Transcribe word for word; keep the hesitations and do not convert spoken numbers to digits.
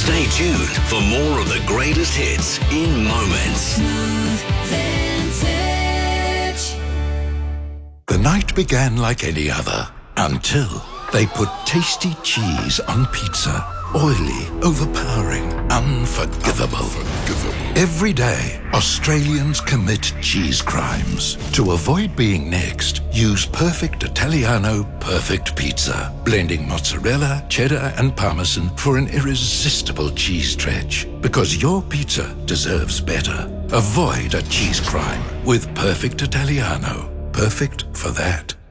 Stay tuned for more of the greatest hits in moments. The night began like any other until they put tasty cheese on pizza. Oily, overpowering, unforgivable. Every day, Australians commit cheese crimes. To avoid being next, use Perfect Italiano Perfect Pizza, blending mozzarella, cheddar and parmesan for an irresistible cheese stretch. Because your pizza deserves better. Avoid a cheese crime with Perfect Italiano. Perfect for that.